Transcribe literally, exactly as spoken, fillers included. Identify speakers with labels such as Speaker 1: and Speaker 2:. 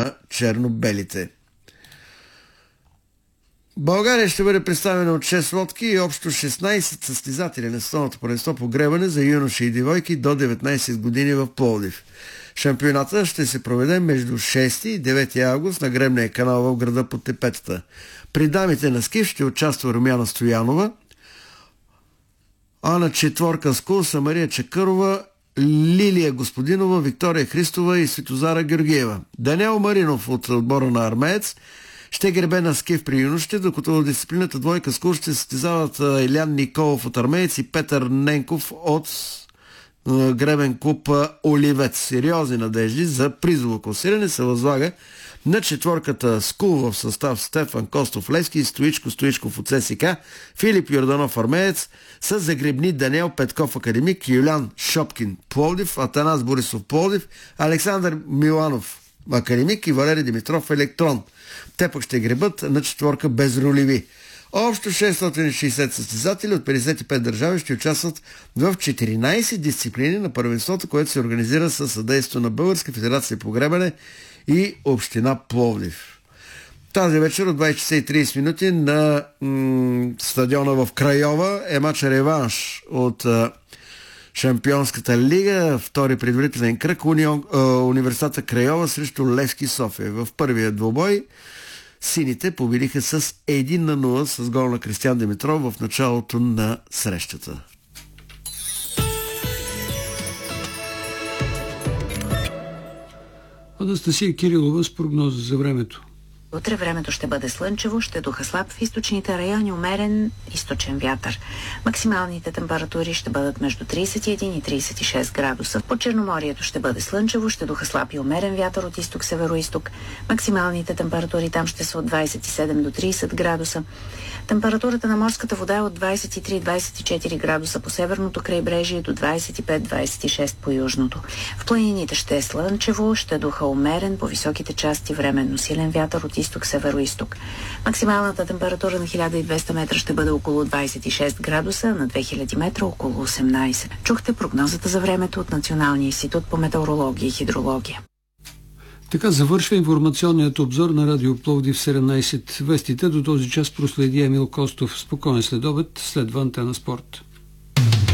Speaker 1: на черно-белите. България ще бъде представена от шест лодки и общо шестнайсет състезатели на световното първенство по гребане за юноши и девойки до деветнайсет години в Пловдив. Шампионата ще се проведе между шести и девети август на гребния канал в града под Тепетата. При дамите на скиф ще участва Румяна Стоянова, а на четворка скул са Мария Чакърова, Лилия Господинова, Виктория Христова и Светозара Георгиева. Даниел Маринов от отбора на Армеец ще гребе на скиф при юношите, докато в дисциплината двойка скул ще състезават Илян Николов от Армеец и Петър Ненков от гребен клуб Оливец. Сериозни надежди за призово класиране се възлага на четворката скул в състав Стефан Костов Левски и Стоичко Стоичков от ССК, Филип Йорданов Армеец, с загребни Даниел Петков Академик, Юлян Шопкин Пловдив, Атанас Борисов Пловдив, Александър Миланов Академик и Валери Димитров Електрон. Те пък ще гребат на четворка без рулеви. Общо шестстотин и шейсет състезатели от петдесет и пет държави ще участват в четиринайсет дисциплини на първенството, което се организира със съдействието на Българска федерация по гребане и община Пловдив. Тази вечер от двайсет часа и трийсет минути на м- стадиона в Крайова е матч реванш от а, Шампионската лига, втори предварителен кръг, унион, а, университета Крайова срещу Левски София. В първия двубой сините победиха с едно на нула с гол на Кристиян Димитров в началото на срещата.
Speaker 2: Анастасия Кирилова с прогноза за времето.
Speaker 3: Утре времето ще бъде слънчево, ще духа слаб в източните райони, умерен източен вятър. Максималните температури ще бъдат между трийсет и един и трийсет и шест градуса. По Черноморието ще бъде слънчево, ще духа слаб и умерен вятър от изток-северо-исток. Максималните температури там ще са от двайсет и седем до трийсет градуса. Температурата на морската вода е от двайсет и три до двайсет и четири градуса по северното крайбрежие до двайсет и пет до двайсет и шест по южното. В планините ще е слънчево, ще духа умерен, по високите части временно силен вятър от изток-северо-исток. Максималната температура на хиляда и двеста метра ще бъде около двайсет и шест градуса, на две хиляди метра около осемнайсет. Чухте прогнозата за времето от Националния институт по метеорология и хидрология.
Speaker 2: Така завършва информационният обзор на Радио Пловдив седемнайсет. Вестите до този час проследи Емил Костов. Спокоен следобед, следва Антена Спорт.